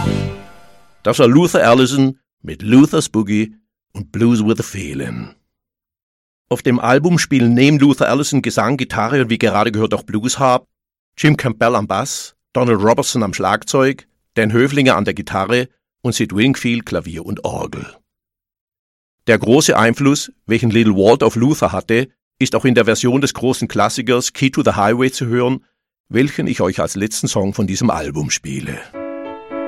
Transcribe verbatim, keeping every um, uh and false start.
Das war Luther Allison mit Luther's Boogie und Blues with a Feeling. Auf dem Album spielen neben Luther Allison Gesang, Gitarre und wie gerade gehört auch Bluesharp, Jim Campbell am Bass, Donald Robertson am Schlagzeug, Dan Höflinger an der Gitarre und Sid Wingfield Klavier und Orgel. Der große Einfluss, welchen Little Walt auf Luther hatte, ist auch in der Version des großen Klassikers Key to the Highway zu hören, welchen ich euch als letzten Song von diesem Album spiele.